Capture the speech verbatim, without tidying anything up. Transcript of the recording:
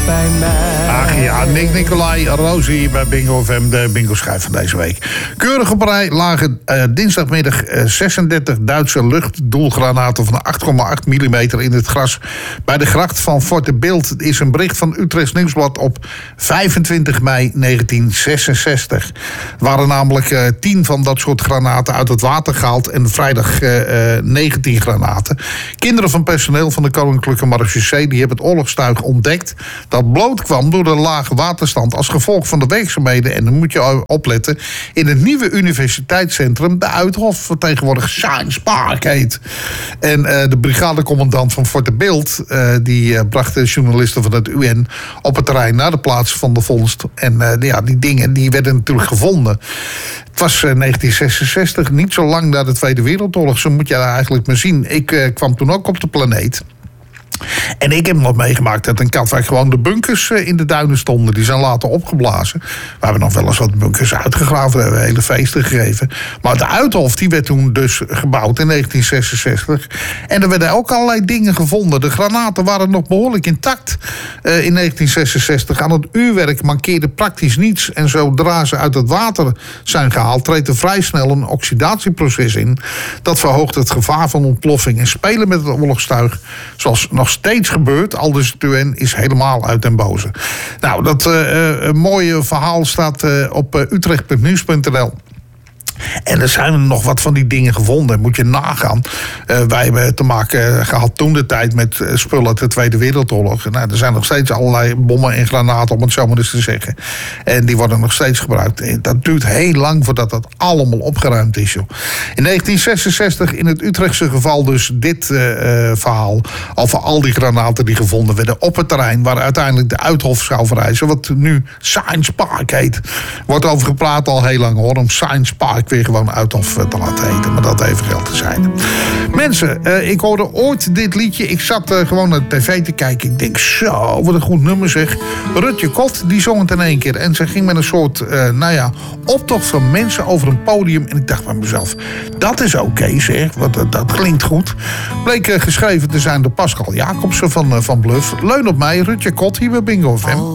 bij mij. Ach ja, Nick Nicolai, Rosie bij Bingo F M, de bingo schijf van deze week. Keurig op rij lagen uh, dinsdagmiddag uh, zesendertig Duitse luchtdoelgranaten van acht komma acht millimeter in het gras. Bij de gracht van Forte Bilt is een bericht van Utrechts Nieuwsblad op vijfentwintig mei negentien zesenzestig. Er waren namelijk uh, tien van dat soort granaten uit het water gehaald en vrijdag uh, uh, negentien granaten. Kinderen van personeel van de Koninklijke Marechaussee die hebben het oorlogstuig ontdekt dat bloot kwam door de lage waterstand als gevolg van de werkzaamheden. En dan moet je opletten, in het nieuwe universiteitscentrum de Uithof, wat tegenwoordig Science Park heet. En uh, de brigadecommandant van Forte Bilt, uh, die uh, bracht de journalisten van het U N op het terrein naar de plaats van de vondst. En uh, ja, die dingen die werden natuurlijk gevonden. Het was uh, negentien zesenzestig, niet zo lang na de Tweede Wereldoorlog. Zo moet je dat eigenlijk maar zien. Ik uh, kwam toen ook op de planeet. En ik heb nog meegemaakt dat in Katwijk gewoon de bunkers in de duinen stonden. Die zijn later opgeblazen. We hebben nog wel eens wat bunkers uitgegraven. We hebben hele feesten gegeven. Maar de Uithof die werd toen dus gebouwd in negentien zesenzestig. En er werden ook allerlei dingen gevonden. De granaten waren nog behoorlijk intact uh, in negentien zesenzestig. Aan het uurwerk mankeerde praktisch niets. En zodra ze uit het water zijn gehaald, treedt er vrij snel een oxidatieproces in. Dat verhoogt het gevaar van ontploffing. En spelen met het oorlogstuig, zoals nog steeds gebeurt, aldus het U N, is helemaal uit den boze. Nou, dat uh, uh, mooie verhaal staat uh, op uh, utrecht punt nieuws punt n l. En er zijn nog wat van die dingen gevonden. Moet je nagaan. Uh, wij hebben te maken gehad toen de tijd met spullen uit de Tweede Wereldoorlog. Nou, er zijn nog steeds allerlei bommen en granaten, om het zo maar eens te zeggen. En die worden nog steeds gebruikt. En dat duurt heel lang voordat dat allemaal opgeruimd is, joh. In negentien zesenzestig, in het Utrechtse geval dus dit uh, verhaal over al die granaten die gevonden werden op het terrein waar uiteindelijk de Uithof zou verrijzen, wat nu Science Park heet. Wordt over gepraat al heel lang, hoor, om Science Park weer gewoon Uithof te laten heten. Maar dat even geld te zijn. Mensen, uh, ik hoorde ooit dit liedje. Ik zat uh, gewoon naar de tv te kijken. Ik denk, zo, wat een goed nummer zeg. Rutje Kot, die zong het in één keer. En ze ging met een soort, uh, nou ja, optocht van mensen over een podium. En ik dacht bij mezelf, dat is oké okay, zeg. Want, uh, dat klinkt goed. Bleek uh, geschreven te zijn door Pascal Jacobsen van, uh, van Bluff. Leun op mij, Rutje Kot, hier bij Bingo F M.